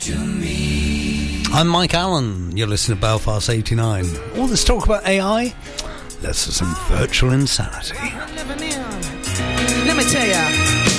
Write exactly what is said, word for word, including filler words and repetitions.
I'm Mike Allen. You're listening to Belfast eighty-nine. All this talk about A I, let's have some virtual insanity. Let me tell ya.